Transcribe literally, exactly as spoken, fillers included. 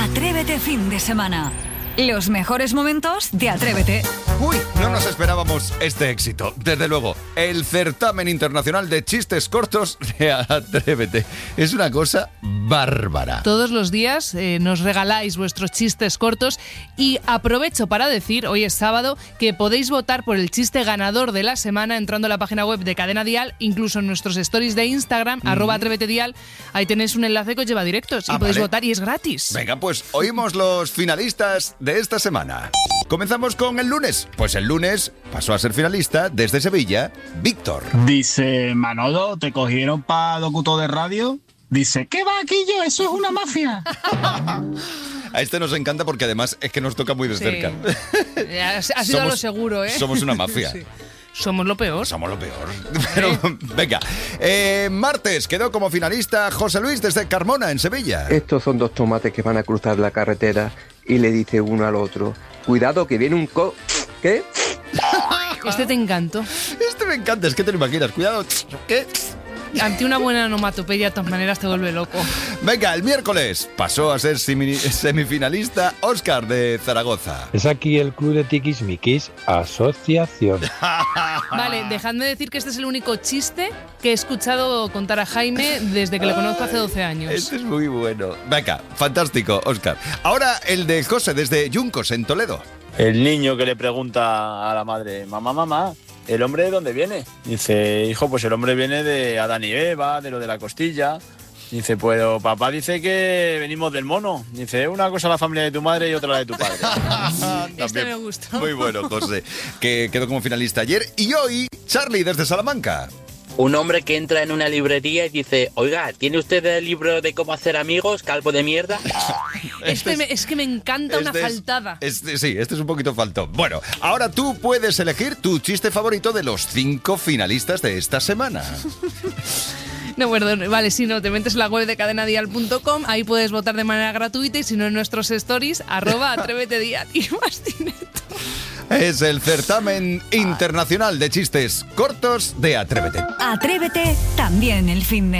Atrévete fin de semana. Los mejores momentos de Atrévete. Uy, no nos esperábamos este éxito. Desde luego, el certamen internacional de chistes cortos de Atrévete. Es una cosa bárbara. Todos los días eh, nos regaláis vuestros chistes cortos y aprovecho para decir, hoy es sábado, que podéis votar por el chiste ganador de la semana entrando a la página web de Cadena Dial, incluso en nuestros stories de Instagram, mm. arroba Atrévete Dial. Ahí tenéis un enlace que os lleva directos y ah, podéis vale. votar y es gratis. Venga, pues oímos los finalistas de esta semana. Comenzamos con el lunes. Pues el lunes pasó a ser finalista desde Sevilla, Víctor. Dice, Manolo, ¿te cogieron para locutor de radio? Dice, ¿qué va aquí yo? Eso es una mafia. A este nos encanta porque además es que nos toca muy de sí. cerca. Ha sido somos, a lo seguro, ¿eh? Somos una mafia. Sí. Somos lo peor. Somos lo peor. Pero, venga. Eh, martes quedó como finalista José Luis desde Carmona, en Sevilla. Estos son dos tomates que van a cruzar la carretera y le dice uno al otro, cuidado que viene un co... ¿Qué? Este te encantó. Este me encanta, es que te lo imaginas. Cuidado, ¿qué? Ante una buena onomatopeya, de todas maneras, te vuelve loco. Venga, el miércoles pasó a ser semifinalista Óscar de Zaragoza. Es aquí el Club de Tiquismiquis Asociación. Vale, dejadme decir que este es el único chiste que he escuchado contar a Jaime desde que le conozco hace doce años. Este es muy bueno. Venga, fantástico, Óscar. Ahora el de José desde Yuncos, en Toledo. El niño que le pregunta a la madre, mamá, mamá, ¿el hombre de dónde viene? Dice, hijo, pues el hombre viene de Adán y Eva, de lo de la costilla. Dice, pues papá dice que venimos del mono. Dice, una cosa la familia de tu madre y otra la de tu padre. Este me gustó. Muy bueno, José, que quedó como finalista ayer. Y hoy, Charlie desde Salamanca. Un hombre que entra en una librería y dice, oiga, ¿tiene usted el libro de cómo hacer amigos, calvo de mierda? Este me, es que me encanta este una es, faltada. Este, sí, este es un poquito faltón. Bueno, ahora tú puedes elegir tu chiste favorito de los cinco finalistas de esta semana. No, perdón, vale, si no, te metes en la web de cadenadial punto com, ahí puedes votar de manera gratuita y si no en nuestros stories, arroba Atrévete Dial y más dinero. Es el certamen internacional de chistes cortos de Atrévete. Atrévete también el fin de